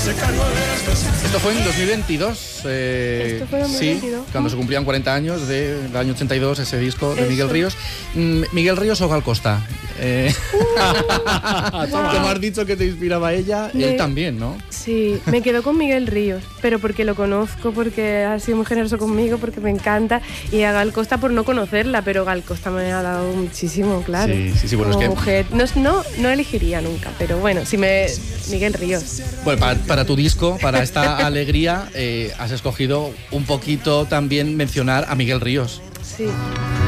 Esto fue en 2022. Esto fue en 2022. Sí, cuando se cumplían 40 años del año 82, ese disco de Miguel Ríos. ¿Miguel Ríos o Gal Costa? Como has dicho que te inspiraba ella, él también, ¿no? Sí, me quedo con Miguel Ríos, pero porque lo conozco, porque ha sido muy generoso conmigo, porque me encanta, y a Gal Costa por no conocerla, pero Gal Costa me ha dado muchísimo, claro. Sí, bueno, como es que mujer. No elegiría nunca, pero bueno, Miguel Ríos. Bueno, para tu disco, para esta alegría, has escogido un poquito también mencionar a Miguel Ríos. Sí.